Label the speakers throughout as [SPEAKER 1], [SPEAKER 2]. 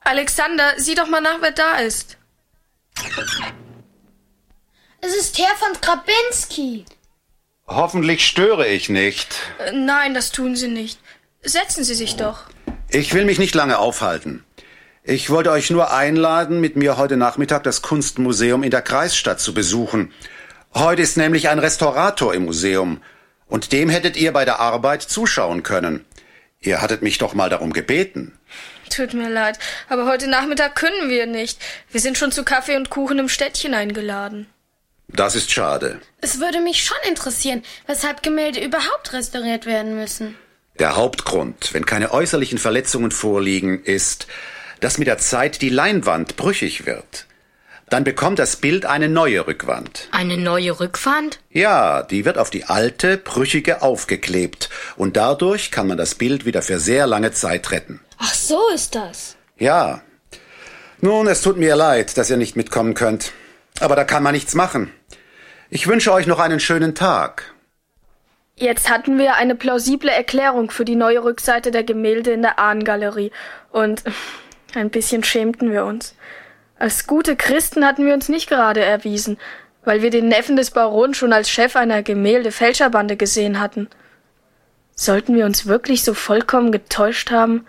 [SPEAKER 1] Alexander, sieh doch mal nach, wer da ist.
[SPEAKER 2] Es ist Herr von Grabinski.
[SPEAKER 3] Hoffentlich störe ich nicht.
[SPEAKER 1] Nein, das tun Sie nicht. Setzen Sie sich doch.
[SPEAKER 3] Ich will mich nicht lange aufhalten. Ich wollte euch nur einladen, mit mir heute Nachmittag das Kunstmuseum in der Kreisstadt zu besuchen. Heute ist nämlich ein Restaurator im Museum. Und dem hättet ihr bei der Arbeit zuschauen können. Ihr hattet mich doch mal darum gebeten.
[SPEAKER 1] Tut mir leid, aber heute Nachmittag können wir nicht. Wir sind schon zu Kaffee und Kuchen im Städtchen eingeladen.
[SPEAKER 3] Das ist schade.
[SPEAKER 2] Es würde mich schon interessieren, weshalb Gemälde überhaupt restauriert werden müssen.
[SPEAKER 3] Der Hauptgrund, wenn keine äußerlichen Verletzungen vorliegen, ist, dass mit der Zeit die Leinwand brüchig wird. Dann bekommt das Bild eine neue Rückwand.
[SPEAKER 2] Eine neue Rückwand?
[SPEAKER 3] Ja, die wird auf die alte, brüchige aufgeklebt. Und dadurch kann man das Bild wieder für sehr lange Zeit retten.
[SPEAKER 2] Ach, so ist das.
[SPEAKER 3] Ja. Nun, es tut mir leid, dass ihr nicht mitkommen könnt. Aber da kann man nichts machen. Ich wünsche euch noch einen schönen Tag.
[SPEAKER 1] Jetzt hatten wir eine plausible Erklärung für die neue Rückseite der Gemälde in der Ahnengalerie. Und ein bisschen schämten wir uns. Als gute Christen hatten wir uns nicht gerade erwiesen, weil wir den Neffen des Barons schon als Chef einer Gemälde-Fälscherbande gesehen hatten. Sollten wir uns wirklich so vollkommen getäuscht haben?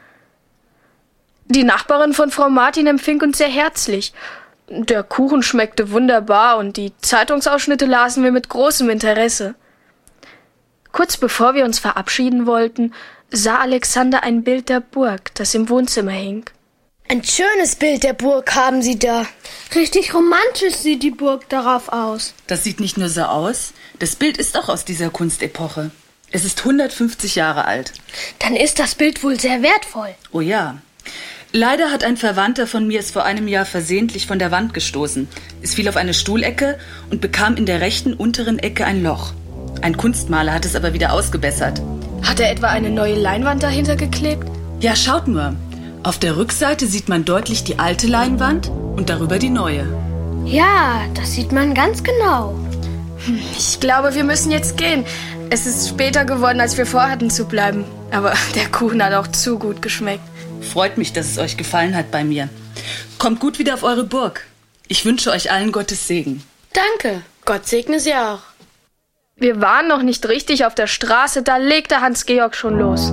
[SPEAKER 1] Die Nachbarin von Frau Martin empfing uns sehr herzlich. Der Kuchen schmeckte wunderbar und die Zeitungsausschnitte lasen wir mit großem Interesse. Kurz bevor wir uns verabschieden wollten, sah Alexander ein Bild der Burg, das im Wohnzimmer hing.
[SPEAKER 2] Ein schönes Bild der Burg haben Sie da. Richtig romantisch sieht die Burg darauf aus.
[SPEAKER 4] Das sieht nicht nur so aus, das Bild ist auch aus dieser Kunstepoche. Es ist 150 Jahre alt.
[SPEAKER 2] Dann ist das Bild wohl sehr wertvoll.
[SPEAKER 4] Oh ja. Leider hat ein Verwandter von mir es vor einem Jahr versehentlich von der Wand gestoßen. Es fiel auf eine Stuhlecke und bekam in der rechten unteren Ecke ein Loch. Ein Kunstmaler hat es aber wieder ausgebessert.
[SPEAKER 1] Hat er etwa eine neue Leinwand dahinter geklebt?
[SPEAKER 4] Ja, schaut nur. Auf der Rückseite sieht man deutlich die alte Leinwand und darüber die neue.
[SPEAKER 2] Ja, das sieht man ganz genau.
[SPEAKER 1] Ich glaube, wir müssen jetzt gehen. Es ist später geworden, als wir vorhatten zu bleiben. Aber der Kuchen hat auch zu gut geschmeckt.
[SPEAKER 4] Freut mich, dass es euch gefallen hat bei mir. Kommt gut wieder auf eure Burg. Ich wünsche euch allen Gottes Segen.
[SPEAKER 2] Danke. Gott segne Sie auch.
[SPEAKER 1] Wir waren noch nicht richtig auf der Straße, da legte Hans-Georg schon los.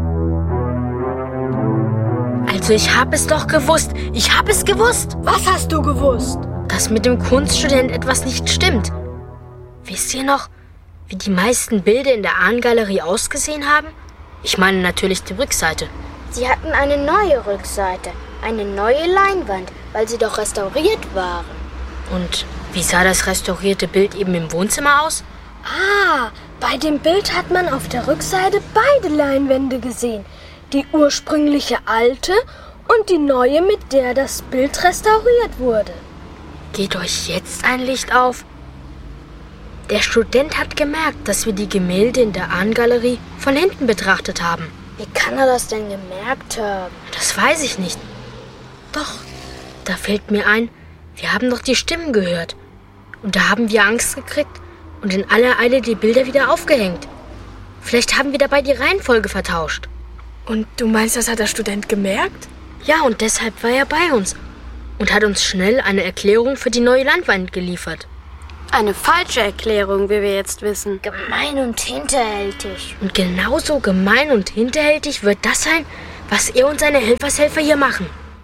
[SPEAKER 5] Also ich habe es doch gewusst. Ich habe es gewusst.
[SPEAKER 2] Was hast du gewusst?
[SPEAKER 5] Dass mit dem Kunststudent etwas nicht stimmt. Wisst ihr noch, wie die meisten Bilder in der Ahnengalerie ausgesehen haben? Ich meine natürlich die Rückseite.
[SPEAKER 6] Sie hatten eine neue Rückseite, eine neue Leinwand, weil sie doch restauriert waren.
[SPEAKER 5] Und wie sah das restaurierte Bild eben im Wohnzimmer aus?
[SPEAKER 2] Ah, bei dem Bild hat man auf der Rückseite beide Leinwände gesehen. Die ursprüngliche alte und die neue, mit der das Bild restauriert wurde.
[SPEAKER 5] Geht euch jetzt ein Licht auf? Der Student hat gemerkt, dass wir die Gemälde in der Ahnengalerie von hinten betrachtet haben.
[SPEAKER 6] Wie kann er das denn gemerkt haben?
[SPEAKER 5] Das weiß ich nicht. Doch, da fällt mir ein, wir haben doch die Stimmen gehört. Und da haben wir Angst gekriegt und in aller Eile die Bilder wieder aufgehängt. Vielleicht haben wir dabei die Reihenfolge vertauscht.
[SPEAKER 1] Und du meinst, das hat der Student gemerkt?
[SPEAKER 5] Ja, und deshalb war er bei uns und hat uns schnell eine Erklärung für die neue Leinwand geliefert.
[SPEAKER 2] Eine falsche Erklärung, wie wir jetzt wissen.
[SPEAKER 6] Gemein und hinterhältig.
[SPEAKER 5] Und genauso gemein und hinterhältig wird das sein, was er und seine Helfershelfer hier machen.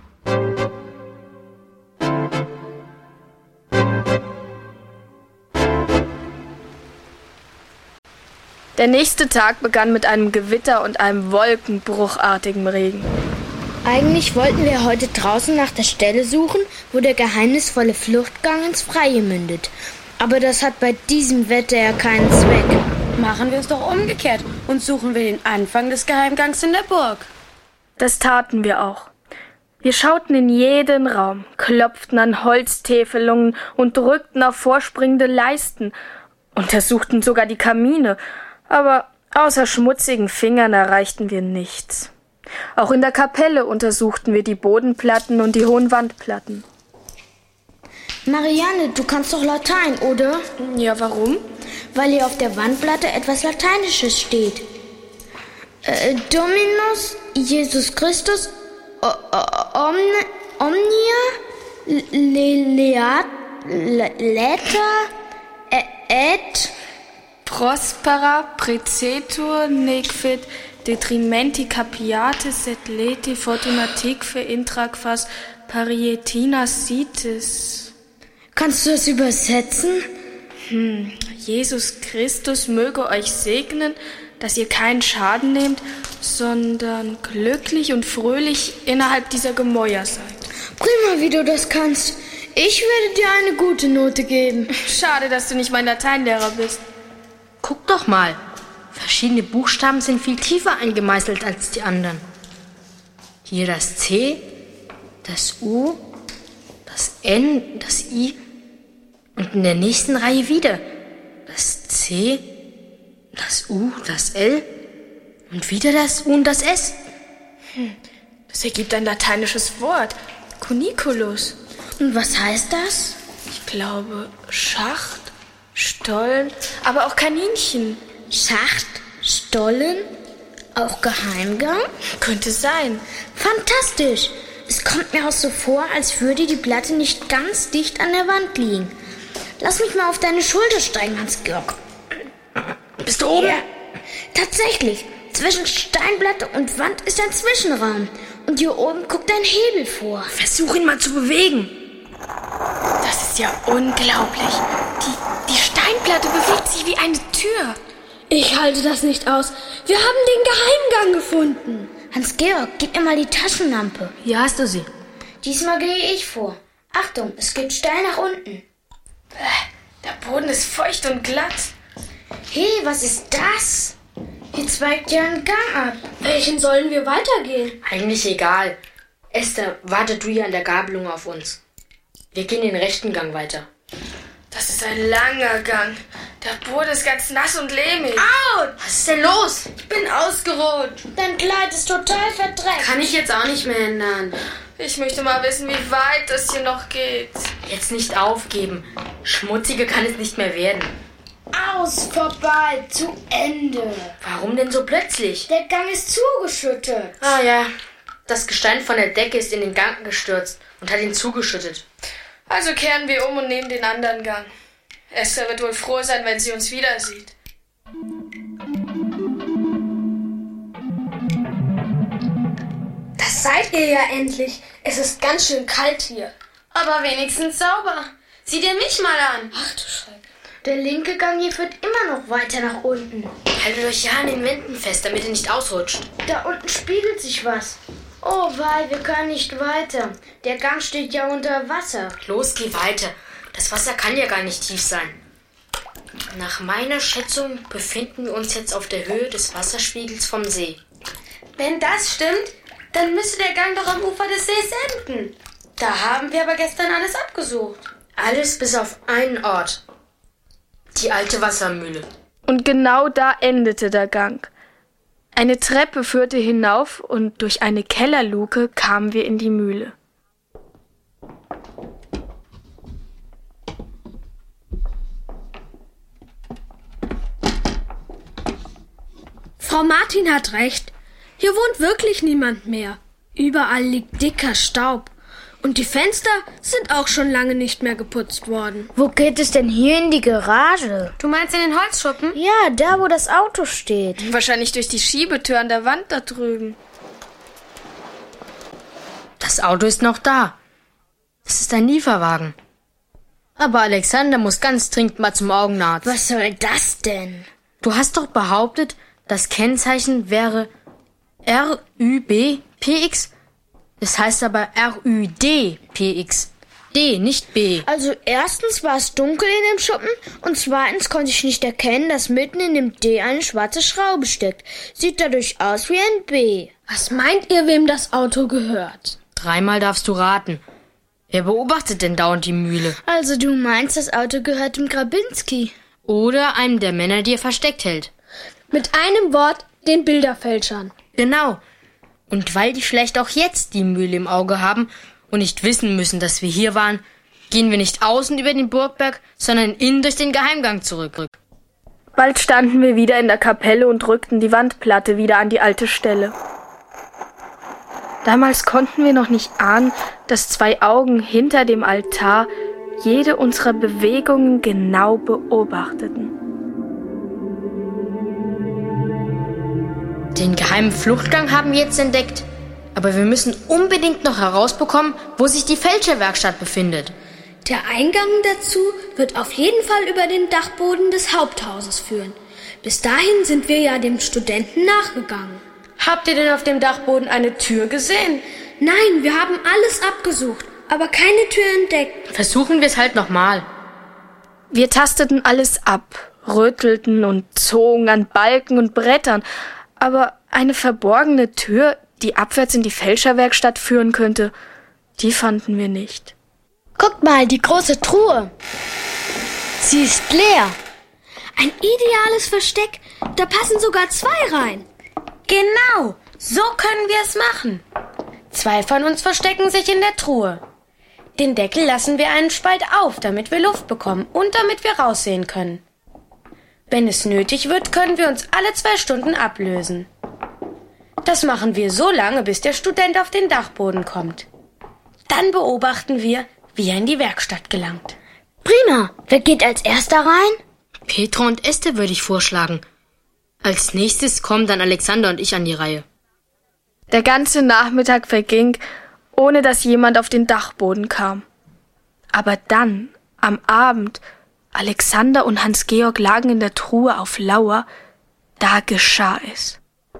[SPEAKER 1] Der nächste Tag begann mit einem Gewitter und einem wolkenbruchartigen Regen.
[SPEAKER 6] Eigentlich wollten wir heute draußen nach der Stelle suchen, wo der geheimnisvolle Fluchtgang ins Freie mündet. Aber das hat bei diesem Wetter ja keinen Zweck.
[SPEAKER 2] Machen wir es doch umgekehrt und suchen wir den Anfang des Geheimgangs in der Burg.
[SPEAKER 1] Das taten wir auch. Wir schauten in jeden Raum, klopften an Holztäfelungen und drückten auf vorspringende Leisten, untersuchten sogar die Kamine, aber außer schmutzigen Fingern erreichten wir nichts. Auch in der Kapelle untersuchten wir die Bodenplatten und die hohen Wandplatten.
[SPEAKER 6] Marianne, du kannst doch Latein, oder?
[SPEAKER 1] Ja, warum?
[SPEAKER 6] Weil hier auf der Wandplatte etwas Lateinisches steht. Dominus, Jesus Christus, Omnia, Letter, et
[SPEAKER 1] Prospera, precetur, nec fit, detrimenti capiatis, et leti fortunatique intrac fas parietina sitis.
[SPEAKER 6] Kannst du das übersetzen?
[SPEAKER 1] Jesus Christus möge euch segnen, dass ihr keinen Schaden nehmt, sondern glücklich und fröhlich innerhalb dieser Gemäuer seid.
[SPEAKER 6] Prima, wie du das kannst. Ich werde dir eine gute Note geben.
[SPEAKER 1] Schade, dass du nicht mein Lateinlehrer bist.
[SPEAKER 5] Guck doch mal. Verschiedene Buchstaben sind viel tiefer eingemeißelt als die anderen. Hier das C, das U, das N, das I und in der nächsten Reihe wieder das C, das U, das L und wieder das U und das S.
[SPEAKER 1] Das ergibt ein lateinisches Wort. Cuniculus.
[SPEAKER 6] Und was heißt das?
[SPEAKER 1] Ich glaube Schacht, Stollen, aber auch Kaninchen.
[SPEAKER 6] Schacht, Stollen, auch Geheimgang?
[SPEAKER 1] Könnte sein.
[SPEAKER 6] Fantastisch! Es kommt mir auch so vor, als würde die Platte nicht ganz dicht an der Wand liegen. Lass mich mal auf deine Schulter steigen, Hans-Georg.
[SPEAKER 5] Bist du oben?
[SPEAKER 6] Ja, tatsächlich. Zwischen Steinplatte und Wand ist ein Zwischenraum. Und hier oben guckt ein Hebel vor.
[SPEAKER 5] Versuch ihn mal zu bewegen.
[SPEAKER 1] Das ist ja unglaublich. Die Steinplatte bewegt sich wie eine Tür.
[SPEAKER 2] Ich halte das nicht aus. Wir haben den Geheimgang gefunden.
[SPEAKER 6] Hans-Georg, gib mir mal die Taschenlampe.
[SPEAKER 5] Hier hast du sie.
[SPEAKER 6] Diesmal gehe ich vor. Achtung, es geht steil nach unten.
[SPEAKER 1] Der Boden ist feucht und glatt.
[SPEAKER 6] Hey, was ist das? Hier zweigt ja ein Gang ab.
[SPEAKER 2] Welchen sollen wir weitergehen?
[SPEAKER 5] Eigentlich egal. Esther, warte du hier an der Gabelung auf uns. Wir gehen den rechten Gang weiter.
[SPEAKER 1] Das ist ein langer Gang. Der Boden ist ganz nass und lehmig.
[SPEAKER 5] Autsch! Was ist denn los?
[SPEAKER 1] Ich bin ausgerutscht.
[SPEAKER 6] Dein Kleid ist total verdreckt.
[SPEAKER 5] Kann ich jetzt auch nicht mehr ändern.
[SPEAKER 1] Ich möchte mal wissen, wie weit das hier noch geht.
[SPEAKER 5] Jetzt nicht aufgeben. Schmutziger kann es nicht mehr werden.
[SPEAKER 6] Aus, vorbei, zu Ende.
[SPEAKER 5] Warum denn so plötzlich?
[SPEAKER 6] Der Gang ist zugeschüttet.
[SPEAKER 5] Ah ja, das Gestein von der Decke ist in den Gang gestürzt und hat ihn zugeschüttet.
[SPEAKER 1] Also kehren wir um und nehmen den anderen Gang. Esther wird wohl froh sein, wenn sie uns wieder sieht.
[SPEAKER 2] Das seid ihr ja endlich. Es ist ganz schön kalt hier.
[SPEAKER 1] Aber wenigstens sauber. Sieh dir mich mal an.
[SPEAKER 2] Ach du Schreck.
[SPEAKER 6] Der linke Gang hier führt immer noch weiter nach unten.
[SPEAKER 5] Haltet euch ja an den Wänden fest, damit ihr nicht ausrutscht.
[SPEAKER 6] Da unten spiegelt sich was. Oh wei, wir können nicht weiter. Der Gang steht ja unter Wasser.
[SPEAKER 5] Los, geh weiter. Das Wasser kann ja gar nicht tief sein. Nach meiner Schätzung befinden wir uns jetzt auf der Höhe des Wasserspiegels vom See.
[SPEAKER 1] Wenn das stimmt, dann müsste der Gang doch am Ufer des Sees enden. Da haben wir aber gestern alles abgesucht.
[SPEAKER 5] Alles bis auf einen Ort. Die alte Wassermühle.
[SPEAKER 1] Und genau da endete der Gang. Eine Treppe führte hinauf und durch eine Kellerluke kamen wir in die Mühle.
[SPEAKER 2] Frau Martin hat recht. Hier wohnt wirklich niemand mehr. Überall liegt dicker Staub. Und die Fenster sind auch schon lange nicht mehr geputzt worden.
[SPEAKER 6] Wo geht es denn hier in die Garage?
[SPEAKER 1] Du meinst in den Holzschuppen?
[SPEAKER 6] Ja, da wo das Auto steht.
[SPEAKER 1] Wahrscheinlich durch die Schiebetür an der Wand da drüben.
[SPEAKER 5] Das Auto ist noch da. Es ist ein Lieferwagen. Aber Alexander muss ganz dringend mal zum Augenarzt.
[SPEAKER 6] Was soll das denn?
[SPEAKER 5] Du hast doch behauptet, das Kennzeichen wäre RÜBPX. Es heißt aber RÜDPX. D, nicht B.
[SPEAKER 6] Also erstens war es dunkel in dem Schuppen und zweitens konnte ich nicht erkennen, dass mitten in dem D eine schwarze Schraube steckt. Sieht dadurch aus wie ein B.
[SPEAKER 2] Was meint ihr, wem das Auto gehört?
[SPEAKER 5] 3-mal darfst du raten. Wer beobachtet denn dauernd die Mühle?
[SPEAKER 6] Also du meinst, das Auto gehört dem Grabinski?
[SPEAKER 5] Oder einem der Männer, die er versteckt hält.
[SPEAKER 2] Mit einem Wort, den Bilderfälschern.
[SPEAKER 5] Genau. Und weil die vielleicht auch jetzt die Mühle im Auge haben und nicht wissen müssen, dass wir hier waren, gehen wir nicht außen über den Burgberg, sondern innen durch den Geheimgang zurück.
[SPEAKER 1] Bald standen wir wieder in der Kapelle und rückten die Wandplatte wieder an die alte Stelle. Damals konnten wir noch nicht ahnen, dass 2 Augen hinter dem Altar jede unserer Bewegungen genau beobachteten.
[SPEAKER 5] Den geheimen Fluchtgang haben wir jetzt entdeckt. Aber wir müssen unbedingt noch herausbekommen, wo sich die Fälscherwerkstatt befindet.
[SPEAKER 2] Der Eingang dazu wird auf jeden Fall über den Dachboden des Haupthauses führen. Bis dahin sind wir ja dem Studenten nachgegangen.
[SPEAKER 5] Habt ihr denn auf dem Dachboden eine Tür gesehen?
[SPEAKER 2] Nein, wir haben alles abgesucht, aber keine Tür entdeckt.
[SPEAKER 5] Versuchen wir es halt nochmal.
[SPEAKER 1] Wir tasteten alles ab, rüttelten und zogen an Balken und Brettern, aber eine verborgene Tür, die abwärts in die Fälscherwerkstatt führen könnte, die fanden wir nicht.
[SPEAKER 6] Guckt mal, die große Truhe. Sie ist leer.
[SPEAKER 2] Ein ideales Versteck, da passen sogar 2 rein.
[SPEAKER 5] Genau, so können wir es machen. 2 von uns verstecken sich in der Truhe. Den Deckel lassen wir einen Spalt auf, damit wir Luft bekommen und damit wir raussehen können. Wenn es nötig wird, können wir uns alle 2 Stunden ablösen. Das machen wir so lange, bis der Student auf den Dachboden kommt. Dann beobachten wir, wie er in die Werkstatt gelangt.
[SPEAKER 6] Prima. Wer geht als erster rein?
[SPEAKER 5] Petra und Esther würde ich vorschlagen. Als nächstes kommen dann Alexander und ich an die Reihe.
[SPEAKER 1] Der ganze Nachmittag verging, ohne dass jemand auf den Dachboden kam. Aber dann, am Abend, Alexander und Hans-Georg lagen in der Truhe auf Lauer, da geschah es.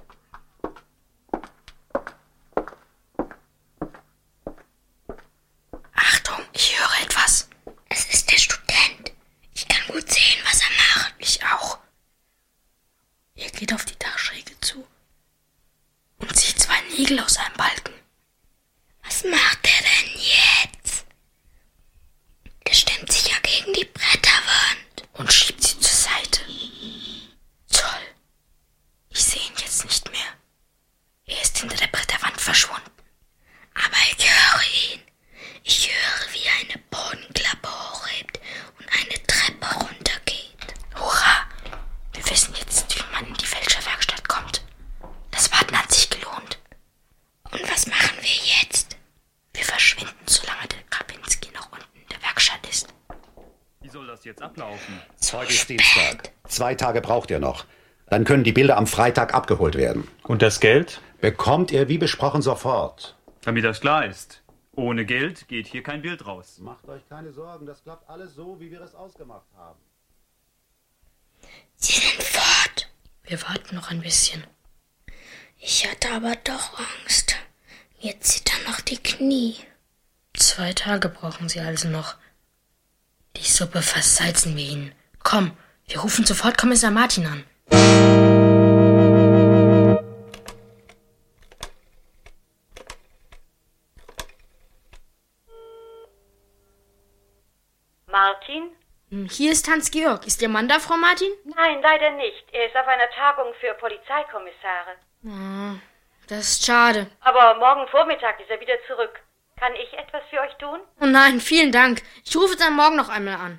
[SPEAKER 5] Achtung, ich höre etwas.
[SPEAKER 6] Es ist der Student. Ich kann gut sehen, was er macht.
[SPEAKER 5] Ich auch. Er geht auf die Dachschräge zu und zieht 2 Nägel aus einem Balken.
[SPEAKER 6] Was macht er denn jetzt? Der stemmt sich ja gegen die Bretterwand.
[SPEAKER 5] Und schiebt sie zur Seite. Toll. Ich sehe ihn jetzt nicht mehr. Er ist hinter der Bretterwand verschwunden.
[SPEAKER 6] Aber ich höre ihn. Ich höre, wie er eine Bodenklappe hochhebt und eine Treppe runtergeht.
[SPEAKER 5] Hurra! Wir wissen jetzt, wie man in die Fälscherwerkstatt kommt. Das Warten hat sich gelohnt.
[SPEAKER 6] Und was machen wir jetzt?
[SPEAKER 5] Wir verschwinden, solange der Krapinski noch unten in der Werkstatt ist.
[SPEAKER 7] Wie soll das jetzt ablaufen?
[SPEAKER 3] Heute ist Dienstag. 2 Tage braucht ihr noch. Dann können die Bilder am Freitag abgeholt werden.
[SPEAKER 7] Und das Geld?
[SPEAKER 3] Bekommt ihr wie besprochen sofort.
[SPEAKER 7] Damit das klar ist. Ohne Geld geht hier kein Bild raus.
[SPEAKER 3] Macht euch keine Sorgen, das klappt alles so, wie wir es ausgemacht haben.
[SPEAKER 6] Sie sind fort.
[SPEAKER 5] Wir warten noch ein bisschen.
[SPEAKER 6] Ich hatte aber doch Angst. Mir zittern noch die Knie.
[SPEAKER 5] 2 Tage brauchen sie also noch. Die Suppe versalzen wir ihnen. Komm, wir rufen sofort Kommissar Martin an.
[SPEAKER 8] Martin?
[SPEAKER 5] Hier ist Hans-Georg. Ist Ihr Mann da, Frau Martin?
[SPEAKER 8] Nein, leider nicht. Er ist auf einer Tagung für Polizeikommissare.
[SPEAKER 5] Das ist schade.
[SPEAKER 8] Aber morgen Vormittag ist er wieder zurück. Kann ich etwas für euch tun?
[SPEAKER 5] Oh nein, vielen Dank. Ich rufe dann morgen noch einmal an.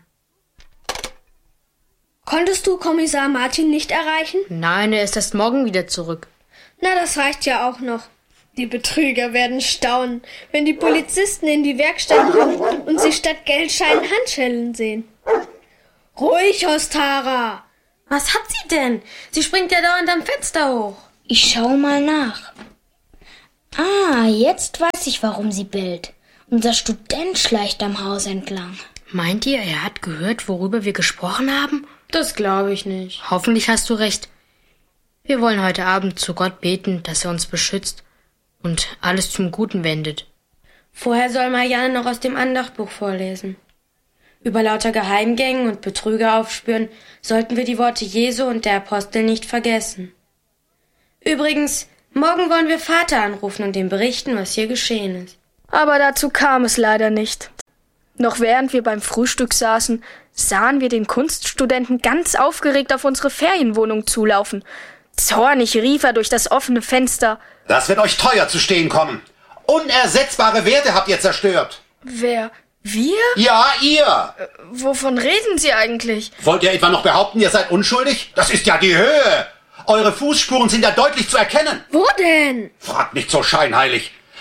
[SPEAKER 2] Konntest du Kommissar Martin nicht erreichen?
[SPEAKER 5] Nein, er ist erst morgen wieder zurück.
[SPEAKER 2] Na, das reicht ja auch noch. Die Betrüger werden staunen, wenn die Polizisten in die Werkstatt kommen und sie statt Geldscheinen Handschellen sehen. Ruhig, Ostara!
[SPEAKER 5] Was hat sie denn? Sie springt ja dauernd am Fenster hoch.
[SPEAKER 6] Ich schau mal nach. Ah, jetzt weiß ich, warum sie bellt. Unser Student schleicht am Haus entlang.
[SPEAKER 5] Meint ihr, er hat gehört, worüber wir gesprochen haben? Das glaube ich nicht. Hoffentlich hast du recht. Wir wollen heute Abend zu Gott beten, dass er uns beschützt und alles zum Guten wendet. Vorher soll Marianne noch aus dem Andachtbuch vorlesen. Über lauter Geheimgängen und Betrüger aufspüren, sollten wir die Worte Jesu und der Apostel nicht vergessen. Übrigens, morgen wollen wir Vater anrufen und ihm berichten, was hier geschehen ist.
[SPEAKER 1] Aber dazu kam es leider nicht. Noch während wir beim Frühstück saßen, sahen wir den Kunststudenten ganz aufgeregt auf unsere Ferienwohnung zulaufen. Zornig rief er durch das offene Fenster:
[SPEAKER 3] Das wird euch teuer zu stehen kommen. Unersetzbare Werte habt ihr zerstört.
[SPEAKER 1] Wer? Wir?
[SPEAKER 3] Ja, ihr.
[SPEAKER 1] Wovon reden Sie eigentlich?
[SPEAKER 3] Wollt ihr etwa noch behaupten, ihr seid unschuldig? Das ist ja die Höhe. Eure Fußspuren sind ja deutlich zu erkennen.
[SPEAKER 2] Wo denn?
[SPEAKER 3] Fragt nicht so scheinheilig.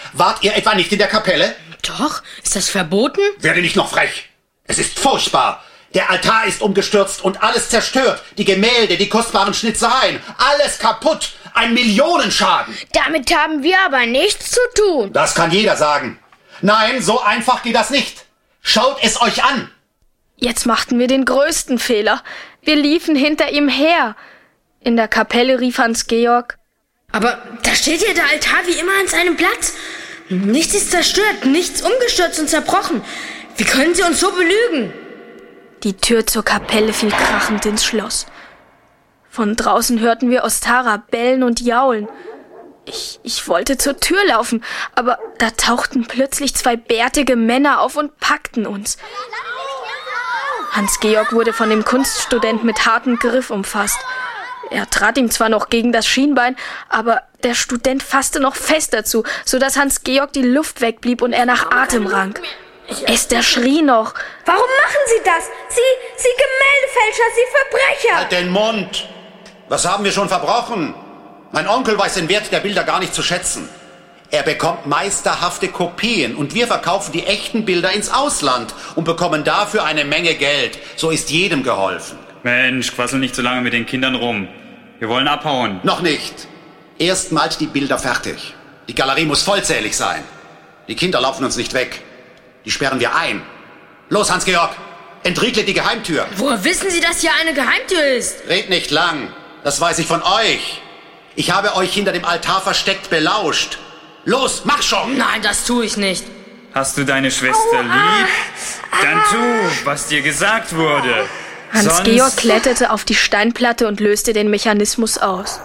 [SPEAKER 3] Wart ihr etwa nicht in der Kapelle?
[SPEAKER 5] Doch, ist das verboten?
[SPEAKER 3] Werde nicht noch frech. Es ist furchtbar. Der Altar ist umgestürzt und alles zerstört. Die Gemälde, die kostbaren Schnitzereien, alles kaputt. Ein Millionenschaden.
[SPEAKER 6] Damit haben wir aber nichts zu tun.
[SPEAKER 3] Das kann jeder sagen. Nein, so einfach geht das nicht. Schaut es euch an.
[SPEAKER 1] Jetzt machten wir den größten Fehler. Wir liefen hinter ihm her. In der Kapelle rief Hans-Georg:
[SPEAKER 2] Aber da steht ja der Altar wie immer an seinem Platz. Nichts ist zerstört, nichts umgestürzt und zerbrochen. Wie können Sie uns so belügen?
[SPEAKER 1] Die Tür zur Kapelle fiel krachend ins Schloss. Von draußen hörten wir Ostara bellen und jaulen. Ich wollte zur Tür laufen, aber da tauchten plötzlich 2 bärtige Männer auf und packten uns. Hans-Georg wurde von dem Kunststudent mit hartem Griff umfasst. Er trat ihm zwar noch gegen das Schienbein, aber der Student fasste noch fester zu, sodass Hans-Georg die Luft wegblieb und er nach Atem rang. Esther schrie noch:
[SPEAKER 2] Warum machen Sie das? Sie Gemäldefälscher, Sie Verbrecher!
[SPEAKER 3] Halt den Mund! Was haben wir schon verbrochen? Mein Onkel weiß den Wert der Bilder gar nicht zu schätzen. Er bekommt meisterhafte Kopien und wir verkaufen die echten Bilder ins Ausland und bekommen dafür eine Menge Geld. So ist jedem geholfen.
[SPEAKER 7] Mensch, quassel nicht so lange mit den Kindern rum. Wir wollen abhauen.
[SPEAKER 3] Noch nicht. Erst malt die Bilder fertig. Die Galerie muss vollzählig sein. Die Kinder laufen uns nicht weg. Die sperren wir ein. Los, Hans-Georg, entriegle die Geheimtür.
[SPEAKER 2] Woher wissen Sie, dass hier eine Geheimtür ist?
[SPEAKER 3] Red nicht lang. Das weiß ich von euch. Ich habe euch hinter dem Altar versteckt belauscht. Los, mach schon!
[SPEAKER 2] Nein, das tue ich nicht.
[SPEAKER 7] Hast du deine Schwester lieb? Dann tu, was dir gesagt wurde.
[SPEAKER 1] Hans-Georg kletterte auf die Steinplatte und löste den Mechanismus aus.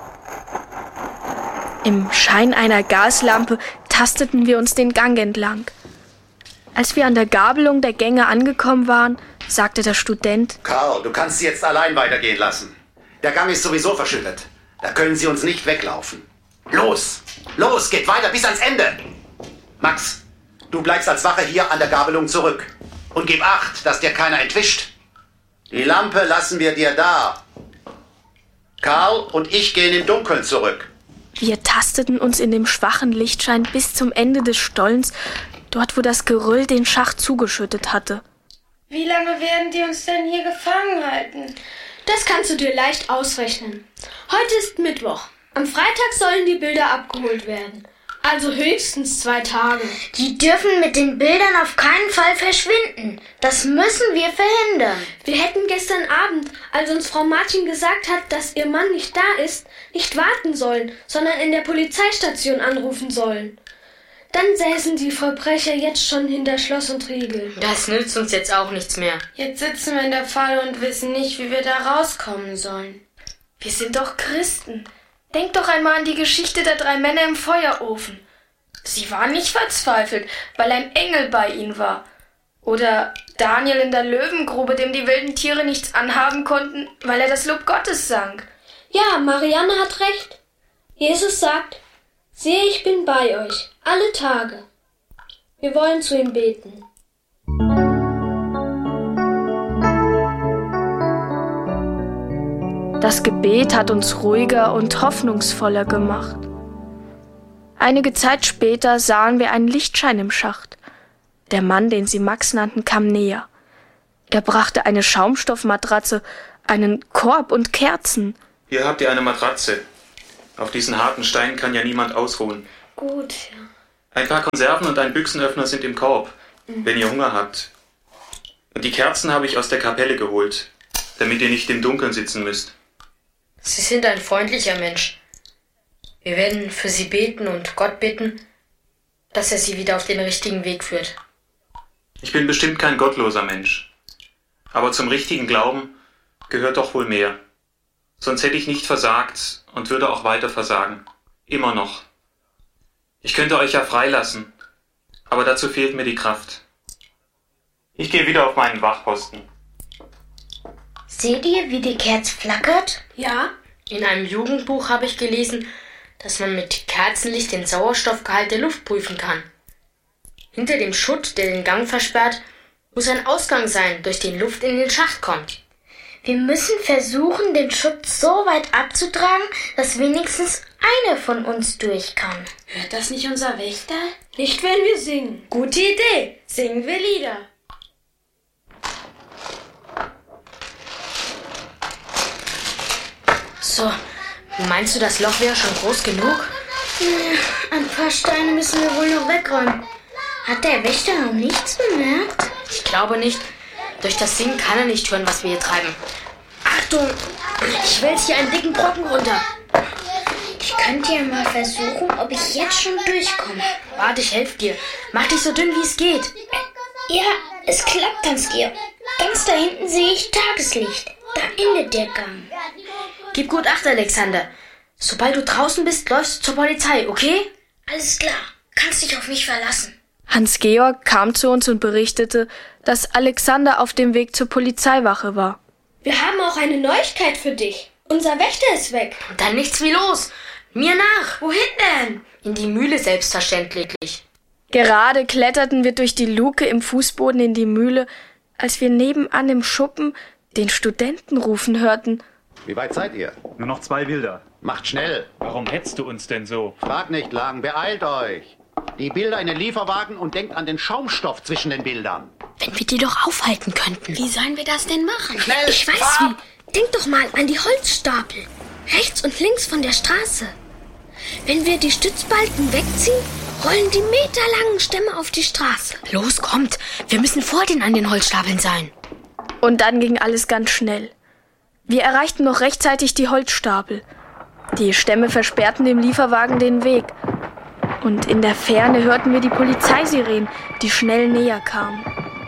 [SPEAKER 1] Im Schein einer Gaslampe tasteten wir uns den Gang entlang. Als wir an der Gabelung der Gänge angekommen waren, sagte der Student:
[SPEAKER 3] Karl, du kannst sie jetzt allein weitergehen lassen. Der Gang ist sowieso verschüttet. Da können sie uns nicht weglaufen. Los, los, geht weiter bis ans Ende. Max, du bleibst als Wache hier an der Gabelung zurück. Und gib Acht, dass dir keiner entwischt. Die Lampe lassen wir dir da. Karl und ich gehen im Dunkeln zurück.
[SPEAKER 1] Wir tasteten uns in dem schwachen Lichtschein bis zum Ende des Stollens, dort wo das Geröll den Schacht zugeschüttet hatte.
[SPEAKER 9] Wie lange werden die uns denn hier gefangen halten?
[SPEAKER 2] Das kannst du dir leicht ausrechnen. Heute ist Mittwoch. Am Freitag sollen die Bilder abgeholt werden. Also höchstens 2 Tage.
[SPEAKER 6] Die dürfen mit den Bildern auf keinen Fall verschwinden. Das müssen wir verhindern.
[SPEAKER 2] Wir hätten gestern Abend, als uns Frau Martin gesagt hat, dass ihr Mann nicht da ist, nicht warten sollen, sondern in der Polizeistation anrufen sollen. Dann säßen die Verbrecher jetzt schon hinter Schloss und Riegel.
[SPEAKER 5] Das nützt uns jetzt auch nichts mehr.
[SPEAKER 9] Jetzt sitzen wir in der Falle und wissen nicht, wie wir da rauskommen sollen.
[SPEAKER 1] Wir sind doch Christen. Denk doch einmal an die Geschichte der 3 Männer im Feuerofen. Sie waren nicht verzweifelt, weil ein Engel bei ihnen war. Oder Daniel in der Löwengrube, dem die wilden Tiere nichts anhaben konnten, weil er das Lob Gottes sang.
[SPEAKER 2] Ja, Marianne hat recht. Jesus sagt: Siehe, ich bin bei euch, alle Tage. Wir wollen zu ihm beten.
[SPEAKER 1] Das Gebet hat uns ruhiger und hoffnungsvoller gemacht. Einige Zeit später sahen wir einen Lichtschein im Schacht. Der Mann, den sie Max nannten, kam näher. Er brachte eine Schaumstoffmatratze, einen Korb und Kerzen.
[SPEAKER 10] Hier habt ihr eine Matratze. Auf diesen harten Steinen kann ja niemand ausruhen.
[SPEAKER 9] Gut, ja.
[SPEAKER 10] Ein paar Konserven und ein Büchsenöffner sind im Korb, wenn ihr Hunger habt. Und die Kerzen habe ich aus der Kapelle geholt, damit ihr nicht im Dunkeln sitzen müsst.
[SPEAKER 5] Sie sind ein freundlicher Mensch. Wir werden für Sie beten und Gott bitten, dass er Sie wieder auf den richtigen Weg führt.
[SPEAKER 10] Ich bin bestimmt kein gottloser Mensch. Aber zum richtigen Glauben gehört doch wohl mehr. Sonst hätte ich nicht versagt und würde auch weiter versagen. Immer noch. Ich könnte euch ja freilassen, aber dazu fehlt mir die Kraft. Ich gehe wieder auf meinen Wachposten.
[SPEAKER 6] Seht ihr, wie die Kerze flackert?
[SPEAKER 2] Ja?
[SPEAKER 5] In einem Jugendbuch habe ich gelesen, dass man mit Kerzenlicht den Sauerstoffgehalt der Luft prüfen kann. Hinter dem Schutt, der den Gang versperrt, muss ein Ausgang sein, durch den Luft in den Schacht kommt.
[SPEAKER 6] Wir müssen versuchen, den Schutz so weit abzutragen, dass wenigstens einer von uns durch kann.
[SPEAKER 9] Hört das nicht unser Wächter?
[SPEAKER 2] Nicht, wenn wir singen.
[SPEAKER 9] Gute Idee. Singen wir Lieder.
[SPEAKER 5] So, meinst du, das Loch wäre schon groß genug?
[SPEAKER 6] Ein paar Steine müssen wir wohl noch wegräumen. Hat der Wächter noch nichts bemerkt?
[SPEAKER 5] Ich glaube nicht. Durch das Singen kann er nicht hören, was wir hier treiben. Achtung! Ich wälze hier einen dicken Brocken runter.
[SPEAKER 6] Ich könnte ja mal versuchen, ob ich jetzt schon durchkomme.
[SPEAKER 5] Warte, ich helfe dir. Mach dich so dünn, wie es geht.
[SPEAKER 6] Ja, es klappt, Hans-Georg. Ganz da hinten sehe ich Tageslicht. Da endet der Gang.
[SPEAKER 5] Gib gut Acht, Alexander. Sobald du draußen bist, läufst du zur Polizei, okay?
[SPEAKER 6] Alles klar. Kannst dich auf mich verlassen.
[SPEAKER 1] Hans-Georg kam zu uns und berichtete, dass Alexander auf dem Weg zur Polizeiwache war.
[SPEAKER 2] Wir haben auch eine Neuigkeit für dich. Unser Wächter ist weg.
[SPEAKER 5] Dann nichts wie los. Mir nach.
[SPEAKER 9] Wohin denn?
[SPEAKER 5] In die Mühle selbstverständlich.
[SPEAKER 1] Gerade kletterten wir durch die Luke im Fußboden in die Mühle, als wir nebenan im Schuppen den Studenten rufen hörten.
[SPEAKER 3] Wie weit seid ihr?
[SPEAKER 11] Nur noch 2 Bilder.
[SPEAKER 3] Macht schnell.
[SPEAKER 7] Warum hetzt du uns denn so?
[SPEAKER 3] Fragt nicht lang, beeilt euch. Die Bilder in den Lieferwagen und denkt an den Schaumstoff zwischen den Bildern.
[SPEAKER 5] Wenn wir die doch aufhalten könnten.
[SPEAKER 9] Wie sollen wir das denn machen?
[SPEAKER 3] Schnell!
[SPEAKER 2] Ich weiß wie. Denk doch mal an die Holzstapel. Rechts und links von der Straße. Wenn wir die Stützbalken wegziehen, rollen die meterlangen Stämme auf die Straße.
[SPEAKER 5] Los, kommt. Wir müssen vor denen an den Holzstapeln sein.
[SPEAKER 1] Und dann ging alles ganz schnell. Wir erreichten noch rechtzeitig die Holzstapel. Die Stämme versperrten dem Lieferwagen den Weg. Und in der Ferne hörten wir die Polizeisirenen, die schnell näher kamen.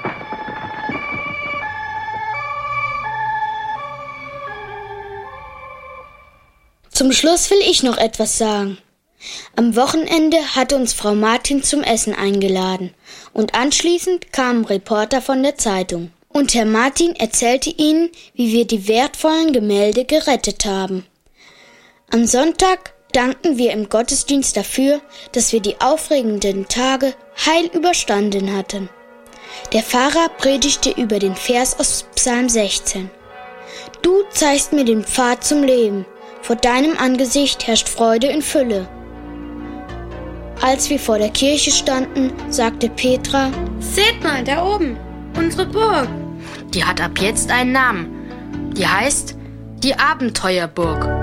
[SPEAKER 6] Zum Schluss will ich noch etwas sagen. Am Wochenende hatte uns Frau Martin zum Essen eingeladen und anschließend kamen Reporter von der Zeitung. Und Herr Martin erzählte ihnen, wie wir die wertvollen Gemälde gerettet haben. Am Sonntag dankten wir im Gottesdienst dafür, dass wir die aufregenden Tage heil überstanden hatten. Der Pfarrer predigte über den Vers aus Psalm 16. Du zeigst mir den Pfad zum Leben. Vor deinem Angesicht herrscht Freude in Fülle. Als wir vor der Kirche standen, sagte Petra:
[SPEAKER 2] Seht mal, da oben, unsere Burg.
[SPEAKER 5] Die hat ab jetzt einen Namen. Die heißt die Abenteuerburg.